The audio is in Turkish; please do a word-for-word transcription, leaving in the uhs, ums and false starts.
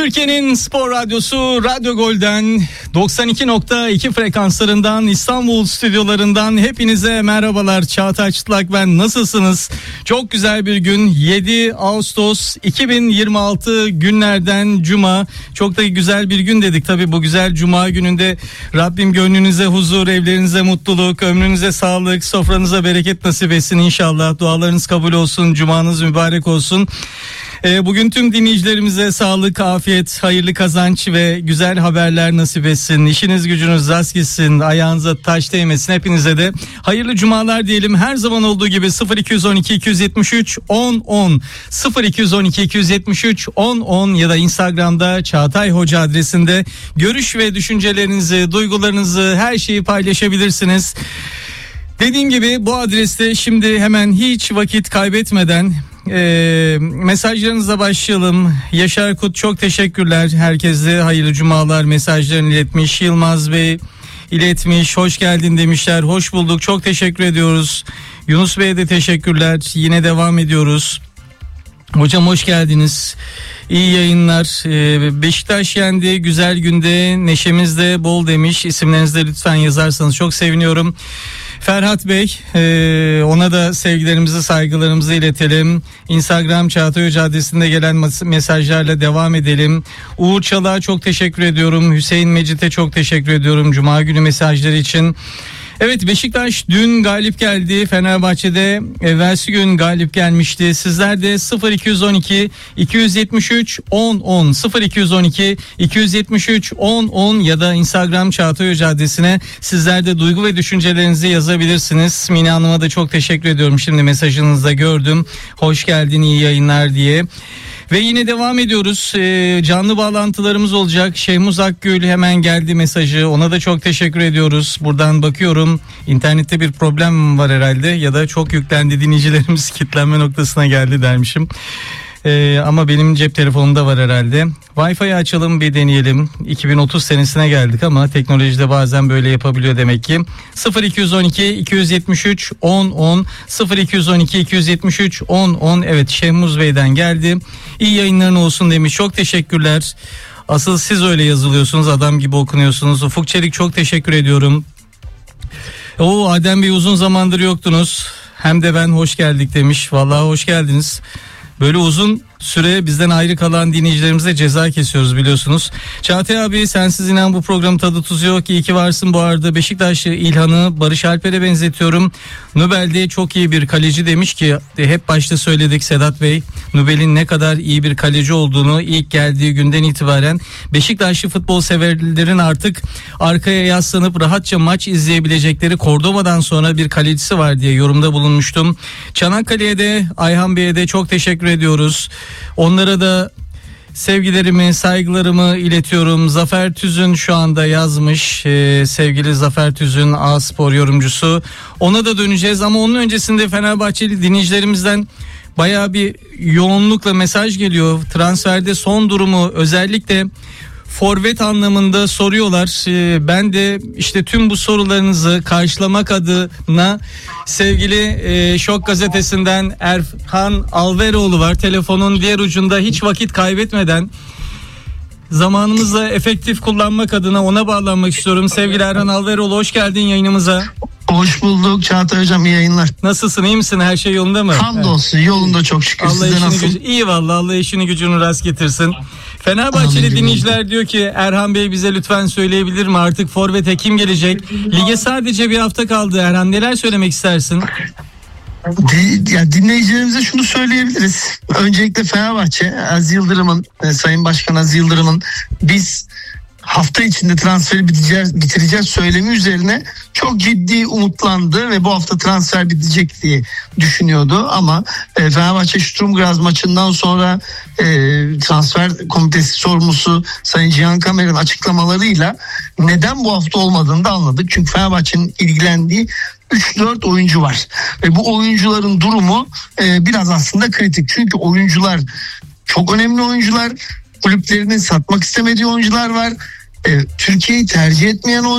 Türkiye'nin spor radyosu Radyo Gol'den doksan iki nokta iki frekanslarından İstanbul stüdyolarından hepinize merhabalar. Çağatay Çıtlak ben, nasılsınız? Çok güzel bir gün, yedi Ağustos iki bin yirmi altı günlerden Cuma. Çok da güzel bir gün dedik. Tabii bu güzel Cuma gününde Rabbim gönlünüze huzur, evlerinize mutluluk, ömrünüze sağlık, sofranıza bereket nasip etsin inşallah. Dualarınız kabul olsun, Cumanız mübarek olsun. Bugün tüm dinleyicilerimize sağlık, afiyet, hayırlı kazanç ve güzel haberler nasip etsin. İşiniz gücünüz rast gitsin, ayağınıza taş değmesin. Hepinize de hayırlı cumalar diyelim. Her zaman olduğu gibi sıfır iki on iki iki yetmiş üç on on sıfır iki on iki iki yetmiş üç on on ya da Instagram'da Çağatay Hoca adresinde görüş ve düşüncelerinizi, duygularınızı, her şeyi paylaşabilirsiniz. Dediğim gibi bu adreste şimdi hemen hiç vakit kaybetmeden E, mesajlarınıza başlayalım. Yaşar Kut çok teşekkürler. Herkese hayırlı cumalar mesajlarını iletmiş. Yılmaz Bey iletmiş. Hoş geldin demişler. Hoş bulduk. Çok teşekkür ediyoruz. Yunus Bey'e de teşekkürler. Yine devam ediyoruz. Hocam hoş geldiniz. İyi yayınlar. Ee, Beşiktaş yendi. Güzel günde. Neşemiz de bol demiş. İsimlerinizi de lütfen yazarsanız çok seviniyorum. Ferhat Bey, e, ona da sevgilerimizi, saygılarımızı iletelim. Instagram Çağatay Hoca adresinde gelen mesajlarla devam edelim. Uğur Çalak'a çok teşekkür ediyorum. Hüseyin Mecit'e çok teşekkür ediyorum Cuma günü mesajları için. Evet, Beşiktaş dün galip geldi. Fenerbahçe'de evvelsi gün galip gelmişti. Sizler de sıfır iki on iki iki yetmiş üç on on sıfır iki on iki iki yetmiş üç on on ya da Instagram Çağatay Hoca adresine sizler de duygu ve düşüncelerinizi yazabilirsiniz. Mine Hanım'a da çok teşekkür ediyorum. Şimdi mesajınızı da gördüm. Hoş geldin, iyi yayınlar diye. Ve yine devam ediyoruz. Ee, canlı bağlantılarımız olacak. Şehmuz Akgül hemen geldi mesajı. Ona da çok teşekkür ediyoruz. Buradan bakıyorum. İnternette bir problem var herhalde ya da çok yüklendi, dinleyicilerimiz kilitlenme noktasına geldi dermişim. Ee, ama benim cep telefonumda var herhalde. Wi-Fi'yi açalım, bir deneyelim. iki bin otuz senesine geldik ama teknolojide bazen böyle yapabiliyor demek ki. sıfır iki on iki iki yetmiş üç on on sıfır iki on iki iki yetmiş üç on on. Evet, Şehmuz Bey'den geldi. İyi yayınların olsun demiş. Çok teşekkürler. Asıl siz öyle yazılıyorsunuz, adam gibi okunuyorsunuz. Ufuk Çelik çok teşekkür ediyorum. Oo, Adem Bey uzun zamandır yoktunuz. Hem de ben hoş geldik demiş. Vallahi hoş geldiniz. Böyle uzun süre bizden ayrı kalan dinleyicilerimize ceza kesiyoruz biliyorsunuz. Çağatay abi, sensiz inan bu programın tadı tuzu yok. İyi ki varsın. Bu arada Beşiktaşlı İlhan'ı Barış Alper'e benzetiyorum. Nubel'de çok iyi bir kaleci demiş ki, hep başta söyledik Sedat Bey. Nubel'in ne kadar iyi bir kaleci olduğunu ilk geldiği günden itibaren Beşiktaşlı futbol severlerin artık arkaya yaslanıp rahatça maç izleyebilecekleri Cordova'dan sonra bir kalecisi var diye yorumda bulunmuştum. Çanakkale'ye de Ayhan Bey'e de çok teşekkür ediyoruz. Onlara da sevgilerimi, saygılarımı iletiyorum. Zafer Tüzün şu anda yazmış. Ee, sevgili Zafer Tüzün, A-Spor yorumcusu. Ona da döneceğiz ama onun öncesinde Fenerbahçeli dinleyicilerimizden bayağı bir yoğunlukla mesaj geliyor. Transferde son durumu, özellikle forvet anlamında soruyorlar. Ee, ben de işte tüm bu sorularınızı karşılamak adına sevgili e, Şok Gazetesi'nden Erhan Alveroğlu var. Telefonun diğer ucunda, hiç vakit kaybetmeden zamanımızı efektif kullanmak adına ona bağlanmak istiyorum. Sevgili Erhan Alveroğlu, hoş geldin yayınımıza. Hoş bulduk Çağatay Hocam, iyi yayınlar. Nasılsın, iyi misin? Her şey yolunda mı? Hamdolsun, evet. Yolunda çok şükür. Allah Sizde nasıl? Gücü, iyi vallahi, Allah işini gücünü rast getirsin. Fenerbahçeli Amin dinleyiciler gibi. Diyor ki Erhan Bey bize lütfen söyleyebilir mi artık forvete kim gelecek? Lige sadece bir hafta kaldı Erhan, neler söylemek istersin? Ya dinleyicilerimize şunu söyleyebiliriz. Öncelikle Fenerbahçe, Aziz Yıldırım'ın, e, Sayın Başkan Aziz Yıldırım'ın biz hafta içinde transferi bitireceğiz, bitireceğiz söylemi üzerine çok ciddi umutlandı ve bu hafta transfer bitecek diye düşünüyordu. Ama e, Fenerbahçe Sturm Graz maçından sonra e, transfer komitesi sorumlusu Sayın Cihan Kamer'in açıklamalarıyla neden bu hafta olmadığını da anladık. Çünkü Fenerbahçe'nin ilgilendiği üç dört oyuncu var ve bu oyuncuların durumu e, biraz aslında kritik. Çünkü oyuncular çok önemli oyuncular, kulüplerinin satmak istemediği oyuncular var. E, Türkiye'yi tercih etmeyen oyuncular